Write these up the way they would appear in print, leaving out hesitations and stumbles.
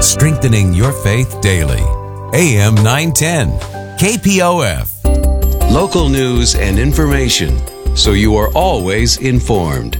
strengthening your faith daily. AM 910, KPOF. Local news and information, so you are always informed.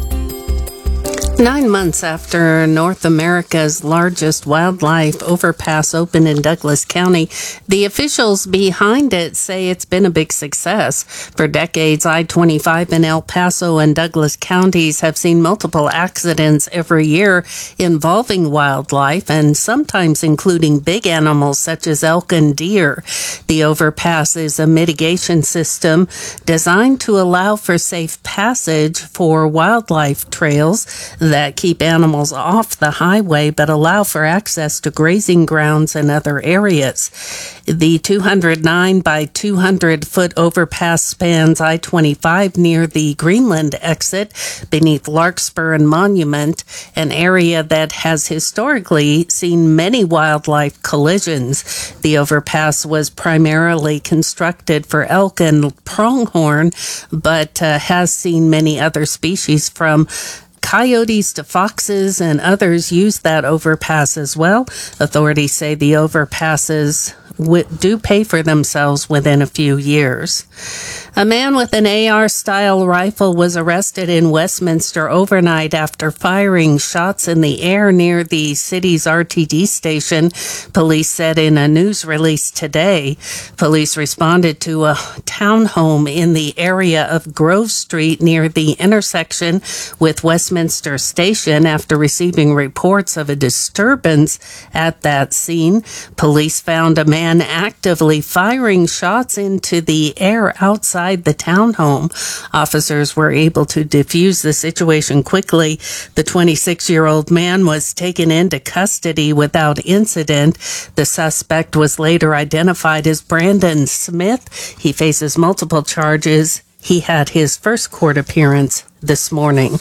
9 months after North America's largest wildlife overpass opened in Douglas County, the officials behind it say it's been a big success. For decades, I-25 in El Paso and Douglas counties have seen multiple accidents every year involving wildlife and sometimes including big animals such as elk and deer. The overpass is a mitigation system designed to allow for safe passage for wildlife trails that keep animals off the highway but allow for access to grazing grounds and other areas. The 209 by 200 foot overpass spans I-25 near the Greenland exit beneath Larkspur and Monument, an area that has historically seen many wildlife collisions. The overpass was primarily constructed for elk and pronghorn, but has seen many other species from coyotes to foxes and others use that overpass as well. Authorities say the overpasses do pay for themselves within a few years. A man with an AR-style rifle was arrested in Westminster overnight after firing shots in the air near the city's RTD station, police said in a news release today. Police responded to a townhome in the area of Grove Street near the intersection with Westminster Station after receiving reports of a disturbance at that scene. Police found a man actively firing shots into the air outside the townhome. Officers were able to defuse the situation quickly. The 26-year-old man was taken into custody without incident. The suspect was later identified as Brandon Smith. He faces multiple charges. He had his first court appearance this morning.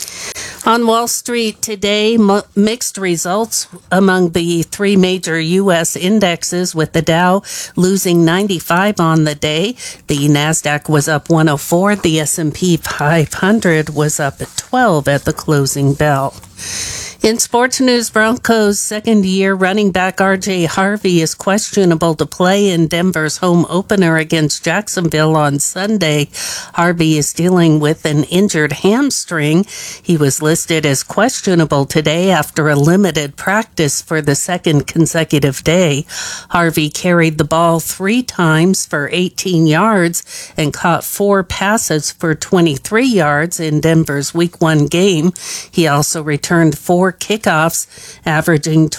On Wall Street today, mixed results among the three major U.S. indexes, with the Dow losing 95 on the day. The NASDAQ was up 104. The S&P 500 was up at 12 at the closing bell. In sports news, Broncos' second-year running back R.J. Harvey is questionable to play in Denver's home opener against Jacksonville on Sunday. Harvey is dealing with an injured hamstring. He was listed as questionable today after a limited practice for the second consecutive day. Harvey carried the ball 3 times for 18 yards and caught 4 passes for 23 yards in Denver's Week 1 game. He also returned 4 kickoffs, averaging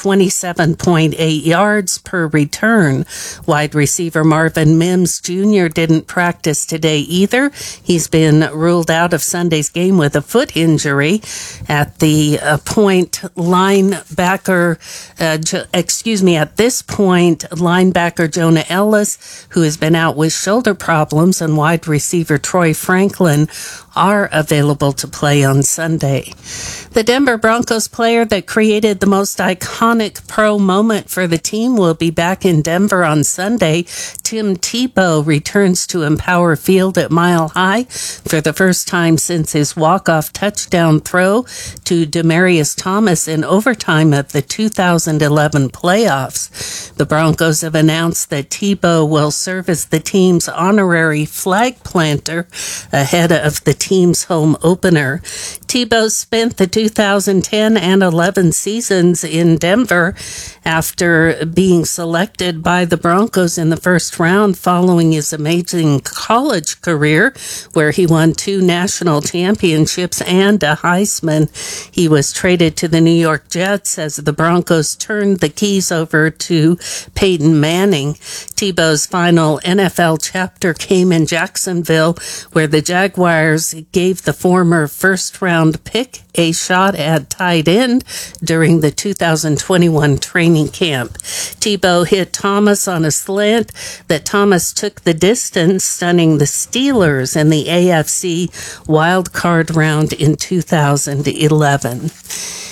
27.8 yards per return. Wide receiver Marvin Mims Jr. didn't practice today either. He's been ruled out of Sunday's game with a foot injury. At the at this point, linebacker Jonah Ellis, who has been out with shoulder problems, and wide receiver Troy Franklin are available to play on Sunday. The Denver Broncos player that created the most iconic pro moment for the team will be back in Denver on Sunday. Tim Tebow returns to Empower Field at Mile High for the first time since his walk-off touchdown throw to Demaryius Thomas in overtime of the 2011 playoffs. The Broncos have announced that Tebow will serve as the team's honorary flag planter ahead of the team's home opener. Tebow spent the 2010 and 11 seasons in Denver after being selected by the Broncos in the first round following his amazing college career, where he won 2 national championships and a Heisman. He was traded to the New York Jets as the Broncos turned the keys over to Peyton Manning. Tebow's final NFL chapter came in Jacksonville, where the Jaguars gave the former first-round pick a shot at tight end during the 2021 training camp. Tebow hit Thomas on a slant that Thomas took the distance, stunning the Steelers in the AFC wild card round in 2011.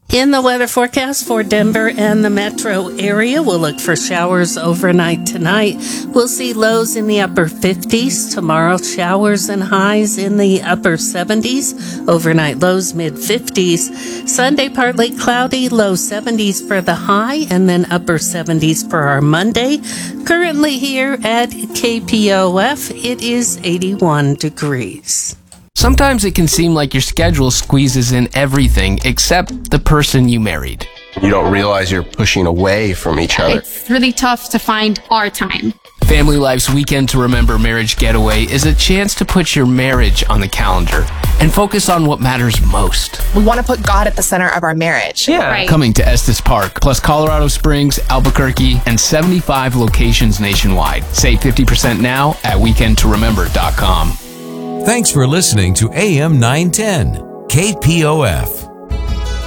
In the weather forecast for Denver and the metro area, we'll look for showers overnight tonight. We'll see lows in the upper 50s. Tomorrow, showers and highs in the upper 70s. Overnight lows mid-50s. Sunday, partly cloudy, low 70s for the high, and then upper 70s for our Monday. Currently here at KPOF, it is 81 degrees. Sometimes it can seem like your schedule squeezes in everything except the person you married. You don't realize you're pushing away from each other. It's really tough to find our time. Family Life's Weekend to Remember Marriage Getaway is a chance to put your marriage on the calendar and focus on what matters most. We want to put God at the center of our marriage. Yeah. Right. Coming to Estes Park, plus Colorado Springs, Albuquerque, and 75 locations nationwide. Save 50% now at weekendtoremember.com. Thanks for listening to AM 910 KPOF.